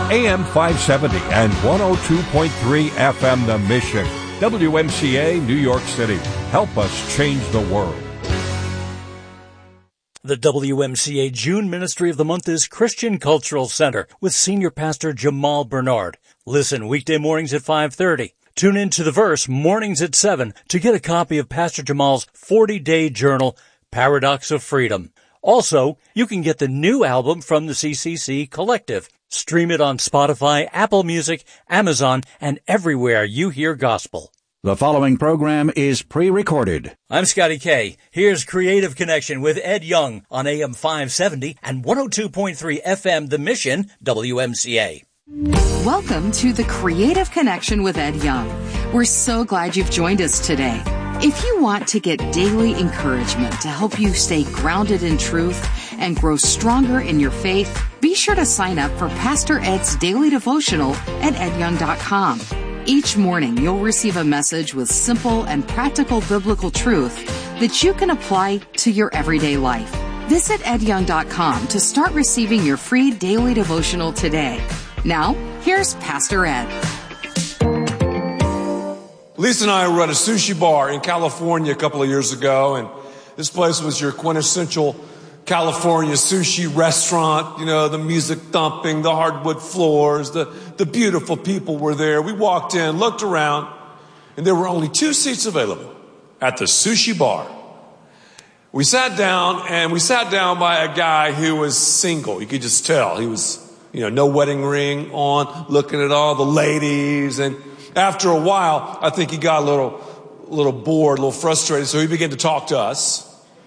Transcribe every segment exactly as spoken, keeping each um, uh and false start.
A M five seventy and one oh two point three F M The Mission. W M C A, New York City. Help us change the world. The W M C A June Ministry of the Month is Christian Cultural Center with Senior Pastor Jamal Bernard. Listen weekday mornings at five thirty. Tune in to The Verse mornings at seven to get a copy of Pastor Jamal's forty-day journal, Paradox of Freedom. Also, you can get the new album from the C C C Collective. Stream it on Spotify, Apple Music, Amazon, and everywhere you hear gospel. The following program is pre-recorded. I'm Scotty K. Here's Creative Connection with Ed Young on A M five seventy and one oh two point three F M The Mission, W M C A. Welcome to the Creative Connection with Ed Young. We're so glad you've joined us today. If you want to get daily encouragement to help you stay grounded in truth and grow stronger in your faith, be sure to sign up for Pastor Ed's daily devotional at ed young dot com. Each morning, you'll receive a message with simple and practical biblical truth that you can apply to your everyday life. Visit ed young dot com to start receiving your free daily devotional today. Now, here's Pastor Ed. Lisa and I were at a sushi bar in California a couple of years ago, and this place was your quintessential California sushi restaurant. You know, the music thumping, the hardwood floors, the, the beautiful people were there. We walked in, looked around, and there were only two seats available at the sushi bar. We sat down, and we sat down by a guy who was single. You could just tell. He was, you know, no wedding ring on, looking at all the ladies, and after a while, I think he got a little, little bored, a little frustrated, so he began to talk to us.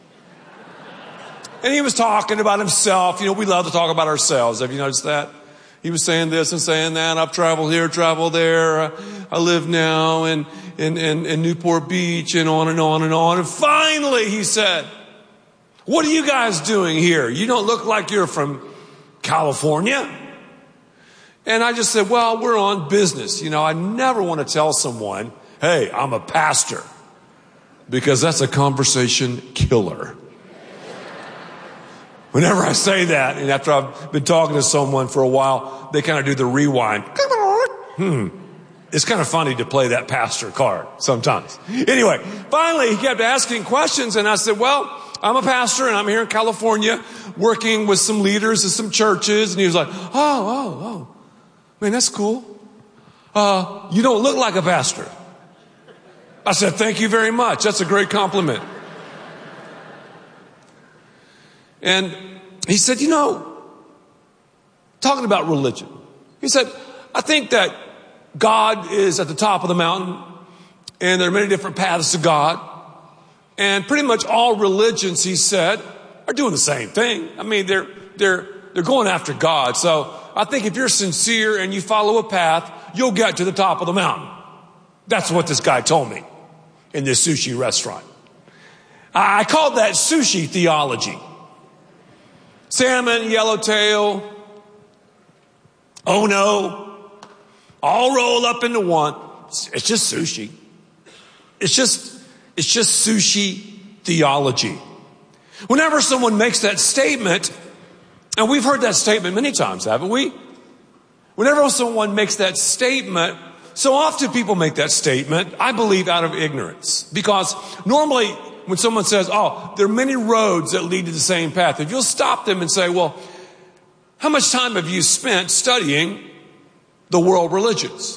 And he was talking about himself. You know, we love to talk about ourselves. Have you noticed that? He was saying this and saying that. I've traveled here, traveled there. I live now in, in, in, in Newport Beach, and on and on and on. And finally, he said, "What are you guys doing here? You don't look like you're from California." And I just said, well, we're on business. You know, I never want to tell someone, hey, I'm a pastor, because that's a conversation killer. Whenever I say that, and after I've been talking to someone for a while, they kind of do the rewind. Hmm. It's kind of funny to play that pastor card sometimes. Anyway, finally, he kept asking questions, and I said, well, I'm a pastor, and I'm here in California working with some leaders of some churches. And he was like, oh, oh, oh. Man, that's cool. Uh, you don't look like a pastor. I said, thank you very much. That's a great compliment. And he said, you know, talking about religion, he said, I think that God is at the top of the mountain, and there are many different paths to God. And pretty much all religions, he said, are doing the same thing. I mean, they're, they're, they're going after God. So I think if you're sincere and you follow a path, you'll get to the top of the mountain. That's what this guy told me in this sushi restaurant. I called that sushi theology. Salmon, yellowtail, oh no, all rolled up into one. It's just sushi. It's just, it's just sushi theology. Whenever someone makes that statement, and we've heard that statement many times, haven't we? Whenever someone makes that statement, so often people make that statement, I believe, out of ignorance. Because normally when someone says, oh, there are many roads that lead to the same path, if you'll stop them and say, well, how much time have you spent studying the world religions?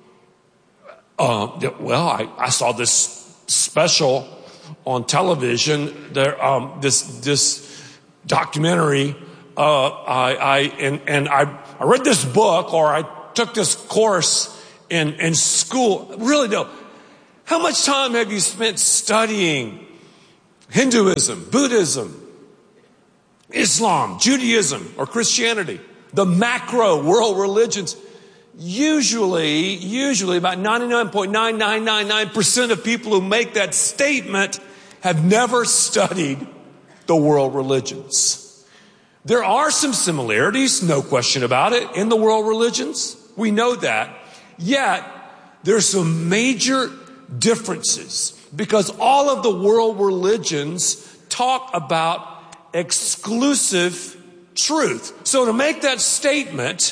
Uh, well, I, I saw this special on television, there, um, this, this documentary. Uh, I, I, and, and I, I read this book, or I took this course in, in school. Really, no. How much time have you spent studying Hinduism, Buddhism, Islam, Judaism, or Christianity? The macro world religions. Usually, usually about ninety-nine point nine nine nine nine percent of people who make that statement have never studied the world religions. There are some similarities, no question about it, in the world religions. We know that. Yet, there's some major differences, because all of the world religions talk about exclusive truth. So to make that statement,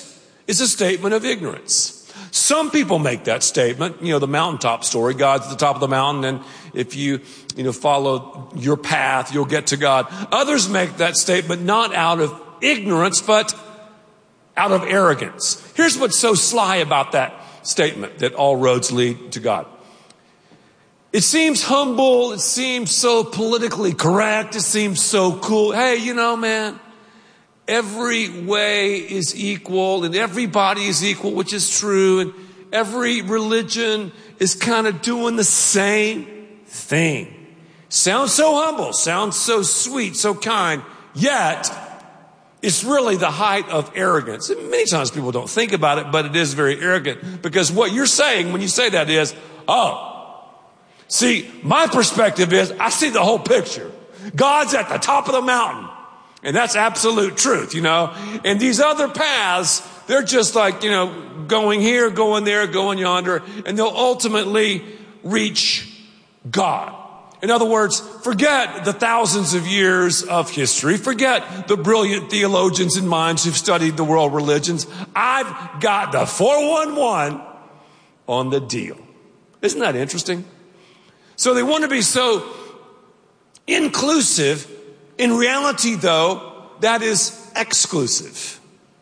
is a statement of ignorance. Some people make that statement, you know, the mountaintop story, God's at the top of the mountain, and if you, you know, follow your path, you'll get to God. Others make that statement not out of ignorance, but out of arrogance. Here's what's so sly about that statement, that all roads lead to God. It seems humble, it seems so politically correct, it seems so cool. Hey, you know, man, every way is equal and everybody is equal, which is true. And every religion is kind of doing the same thing. Sounds so humble, sounds so sweet, so kind, yet it's really the height of arrogance. And many times people don't think about it, but it is very arrogant, because what you're saying when you say that is, oh, see, my perspective is I see the whole picture. God's at the top of the mountain. And that's absolute truth, you know. And these other paths, they're just like, you know, going here, going there, going yonder, and they'll ultimately reach God. In other words, forget the thousands of years of history. Forget the brilliant theologians and minds who've studied the world religions. I've got the four one one on the deal. Isn't that interesting? So they want to be so inclusive. In reality, though, that is exclusive.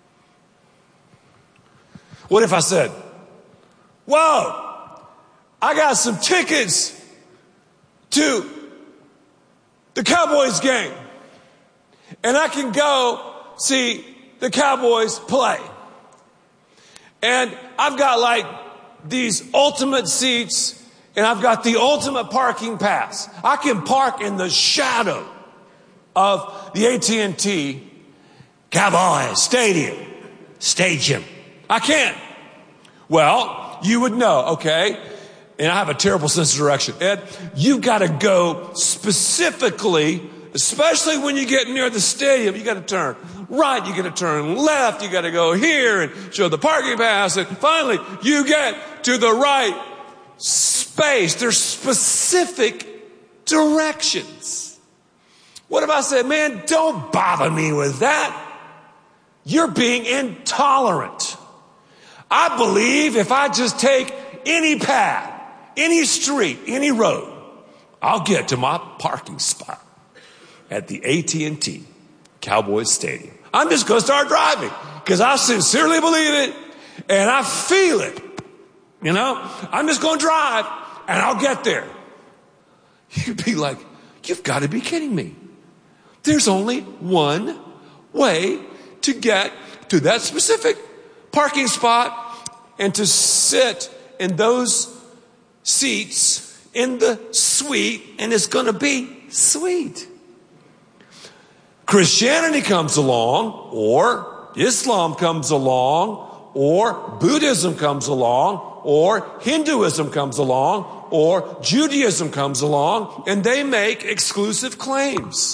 What if I said, whoa, I got some tickets to the Cowboys game, and I can go see the Cowboys play. And I've got like these ultimate seats, and I've got the ultimate parking pass. I can park in the shadow of the A T and T Cowboys Stadium, Stadium. I can't. Well, you would know, okay? And I have a terrible sense of direction. Ed, you've got to go specifically, especially when you get near the stadium, you got to turn right, you got to turn left, you got to go here and show the parking pass, and finally you get to the right space. There's specific directions. What if I said, man, don't bother me with that. You're being intolerant. I believe if I just take any path, any street, any road, I'll get to my parking spot at the A T and T Cowboys Stadium. I'm just going to start driving because I sincerely believe it and I feel it. You know, I'm just going to drive and I'll get there. You'd be like, you've got to be kidding me. There's only one way to get to that specific parking spot and to sit in those seats in the suite, and it's going to be sweet. Christianity comes along, or Islam comes along, or Buddhism comes along, or Hinduism comes along, or Judaism comes along, and they make exclusive claims.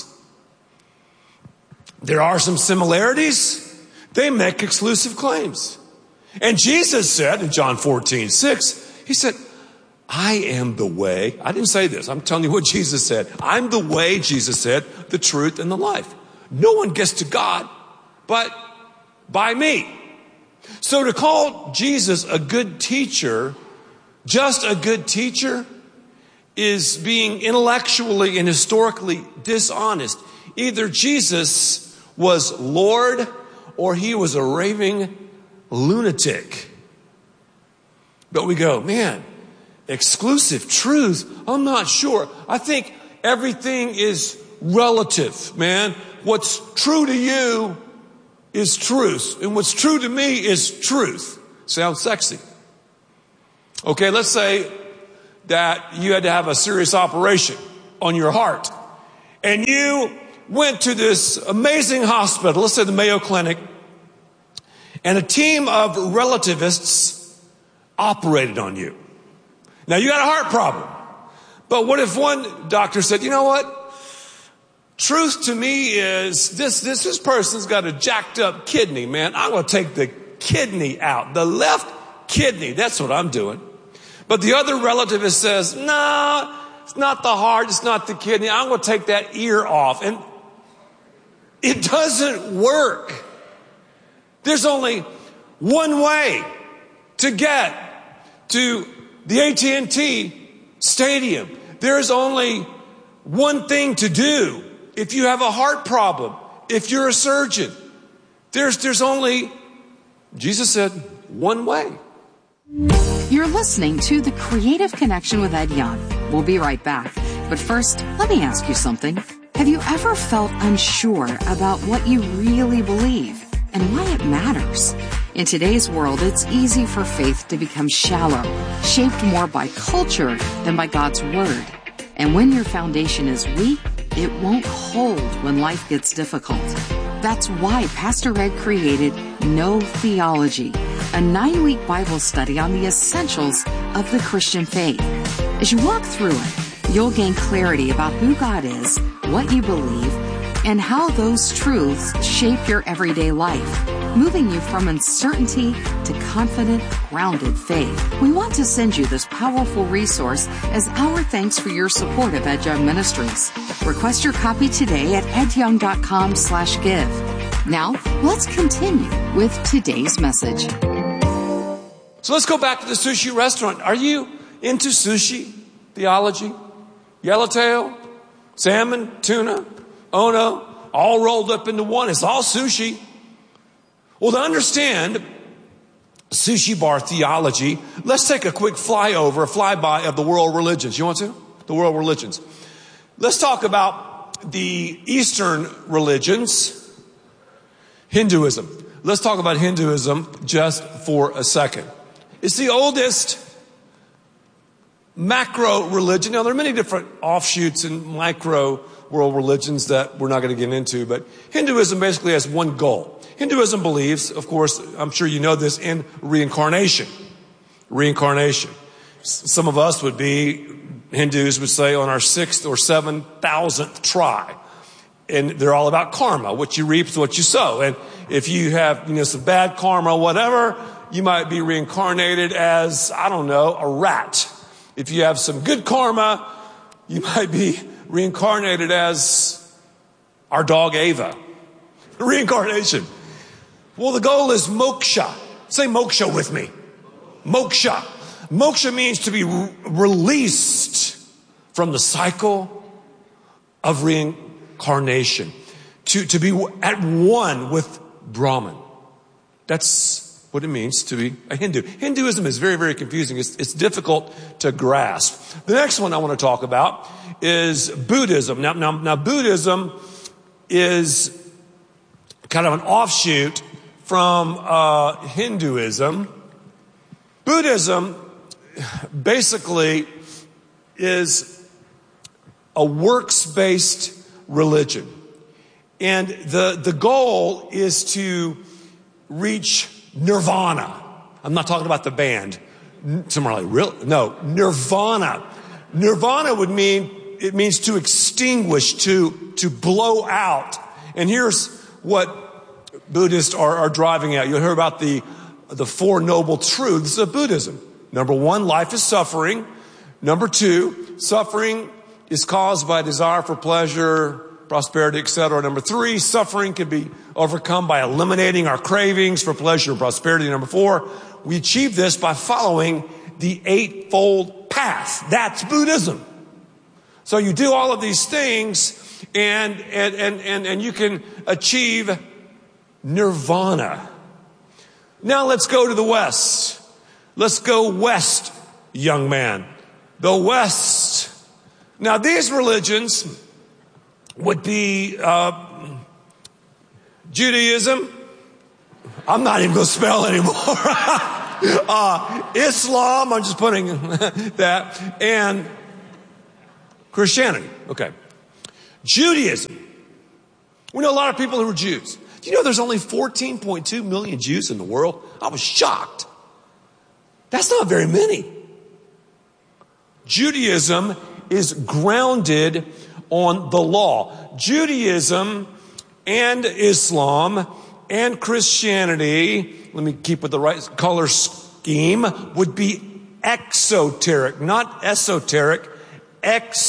There are some similarities. They make exclusive claims. And Jesus said in John fourteen six, he said, I am the way. I didn't say this. I'm telling you what Jesus said. I'm the way, Jesus said, the truth and the life. No one gets to God but by me. So to call Jesus a good teacher, just a good teacher, is being intellectually and historically dishonest. Either Jesus was Lord or he was a raving lunatic. But we go, man, exclusive truth, I'm not sure. I think everything is relative, man. What's true to you is truth, and what's true to me is truth. Sounds sexy. Okay, let's say that you had to have a serious operation on your heart, and you went to this amazing hospital, let's say the Mayo Clinic, and a team of relativists operated on you. Now you got a heart problem, but what if one doctor said, you know what? Truth to me is this, this, this person's got a jacked up kidney, man. I'm going to take the kidney out, the left kidney. That's what I'm doing. But the other relativist says, no, nah, it's not the heart. It's not the kidney. I'm going to take that ear off. And it doesn't work. There's only one way to get to the A T and T Stadium. There's only one thing to do. If you have a heart problem, if you're a surgeon, there's, there's only, Jesus said, one way. You're listening to The Creative Connection with Ed Young. We'll be right back. But first, let me ask you something. Have you ever felt unsure about what you really believe and why it matters? In today's world, it's easy for faith to become shallow, shaped more by culture than by God's Word. And when your foundation is weak, it won't hold when life gets difficult. That's why Pastor Ed created No Theology, a nine-week Bible study on the essentials of the Christian faith. As you walk through it, you'll gain clarity about who God is, what you believe, and how those truths shape your everyday life, moving you from uncertainty to confident, grounded faith. We want to send you this powerful resource as our thanks for your support of Ed Young Ministries. Request your copy today at edyoung.com slash give. Now, let's continue with today's message. So let's go back to the sushi restaurant. Are you into sushi theology? Yellowtail, salmon, tuna, ono, all rolled up into one. It's all sushi. Well, to understand sushi bar theology, let's take a quick flyover, a flyby of the world religions. You want to? The world religions. Let's talk about the Eastern religions, Hinduism. Let's talk about Hinduism just for a second. It's the oldest macro religion. Now, there are many different offshoots and micro world religions that we're not going to get into, but Hinduism basically has one goal. Hinduism believes, of course, I'm sure you know this, in reincarnation. Reincarnation. Some of us would be, Hindus would say, on our sixth or seven thousandth try. And they're all about karma. What you reap is what you sow. And if you have, you know, some bad karma or whatever, you might be reincarnated as, I don't know, a rat. If you have some good karma, you might be reincarnated as our dog Ava. Reincarnation. Well, the goal is moksha. Say moksha with me. Moksha. Moksha means to be re- released from the cycle of reincarnation. To, to be at one with Brahman. That's what it means to be a Hindu. Hinduism is very, very confusing. It's, it's difficult to grasp. The next one I want to talk about is Buddhism. Now, now, now Buddhism is kind of an offshoot from uh, Hinduism. Buddhism basically is a works-based religion. And the, the goal is to reach nirvana. I'm not talking about the band. Some are like, really? No, nirvana. Nirvana would mean, it means to extinguish, to, to blow out. And here's what Buddhists are, are driving at. You'll hear about the, the Four Noble Truths of Buddhism. Number one, life is suffering. Number two, suffering is caused by desire for pleasure, prosperity, et cetera. Number three, suffering can be overcome by eliminating our cravings for pleasure and prosperity. Number four, we achieve this by following the Eightfold Path. That's Buddhism. So you do all of these things and, and, and, and, and you can achieve nirvana. Now let's go to the West. Let's go west, young man. The West. Now these religions would be uh, Judaism. I'm not even going to spell anymore. uh, Islam, I'm just putting that. And Christianity. Okay. Judaism. We know a lot of people who are Jews. Do you know there's only fourteen point two million Jews in the world? I was shocked. That's not very many. Judaism is grounded on the law. Judaism and Islam and Christianity, let me keep with the right color scheme, would be exoteric, not esoteric,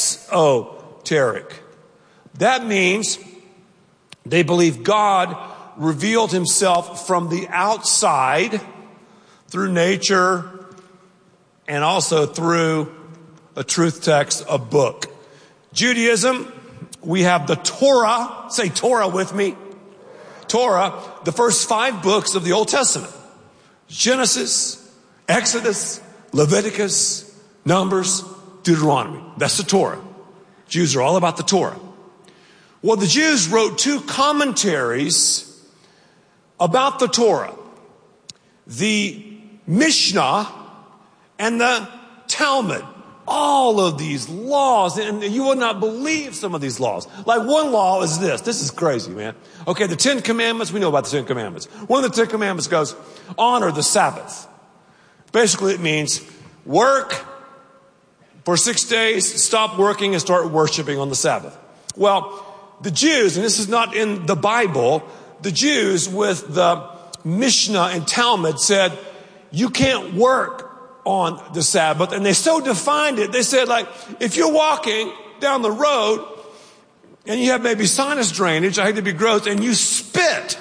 exoteric. That means they believe God revealed himself from the outside through nature and also through a truth text, a book. Judaism, we have the Torah. Say Torah with me. Torah, the first five books of the Old Testament. Genesis, Exodus, Leviticus, Numbers, Deuteronomy. That's the Torah. Jews are all about the Torah. Well, the Jews wrote two commentaries about the Torah. The Mishnah and the Talmud. All of these laws, and you would not believe some of these laws. Like one law is this. This is crazy, man. Okay, the Ten Commandments, we know about the Ten Commandments. One of the Ten Commandments goes, honor the Sabbath. Basically, it means work for six days, stop working, and start worshiping on the Sabbath. Well, the Jews, and this is not in the Bible, the Jews with the Mishnah and Talmud said, you can't work on the Sabbath. And they so defined it, they said, like, if you're walking down the road and you have maybe sinus drainage, I hate to be gross, and you spit,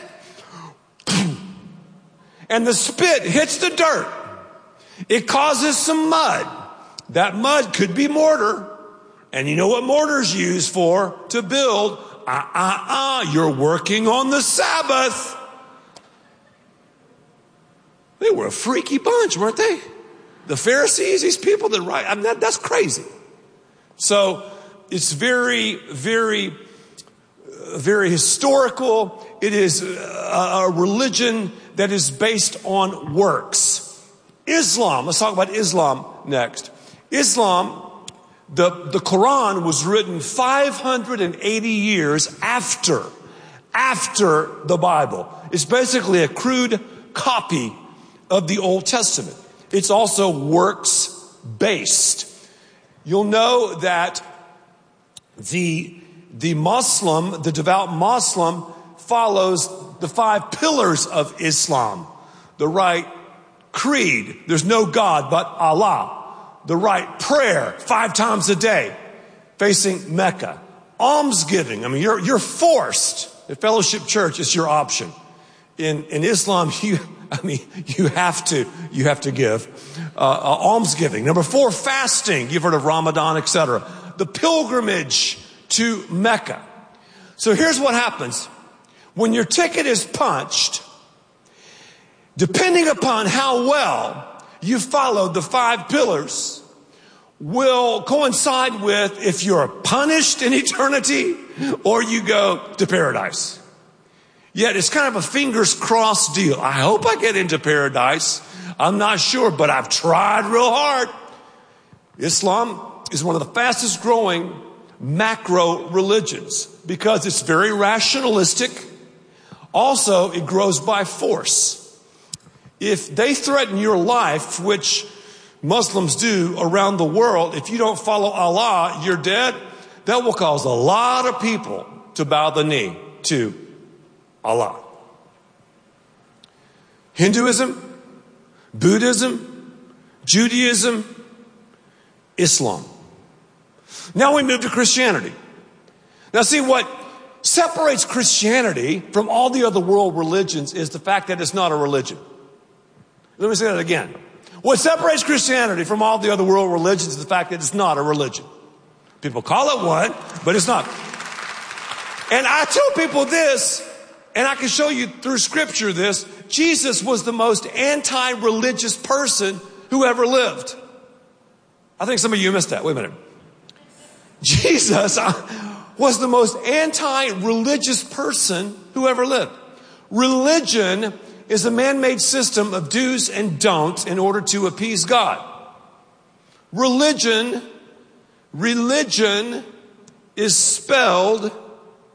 and the spit hits the dirt, it causes some mud. That mud could be mortar. And you know what mortar is used for? To build. Ah, ah, ah, you're working on the Sabbath. They were a freaky bunch, weren't they? The Pharisees, these people that write, I mean, that, that's crazy. So it's very, very, uh, very historical. It is a, a religion that is based on works. Islam, let's talk about Islam next. Islam, the, the Quran was written five hundred eighty years after, after the Bible. It's basically a crude copy of the Old Testament. It's also works-based. You'll know that the, the Muslim, the devout Muslim, follows the five pillars of Islam. The right creed, there's no God but Allah. The right prayer, five times a day, facing Mecca. Almsgiving, I mean, you're, you're forced. At Fellowship Church, it's your option. In, in Islam, you... I mean, you have to, you have to give, uh, uh, almsgiving. Number four, fasting. You've heard of Ramadan, et cetera. The pilgrimage to Mecca. So here's what happens. When your ticket is punched, depending upon how well you followed the five pillars, will coincide with if you're punished in eternity or you go to paradise. Yet it's kind of a fingers crossed deal. I hope I get into paradise. I'm not sure, but I've tried real hard. Islam is one of the fastest growing macro religions because it's very rationalistic. Also, it grows by force. If they threaten your life, which Muslims do around the world, if you don't follow Allah, you're dead. That will cause a lot of people to bow the knee to Allah. Hinduism, Buddhism, Judaism, Islam. Now we move to Christianity. Now see, what separates Christianity from all the other world religions is the fact that it's not a religion. Let me say that again. What separates Christianity from all the other world religions is the fact that it's not a religion. People call it one, but it's not. And I tell people this, and I can show you through scripture this, Jesus was the most anti-religious person who ever lived. I think some of you missed that. Wait a minute. Jesus was the most anti-religious person who ever lived. Religion is a man-made system of do's and don'ts in order to appease God. Religion, religion is spelled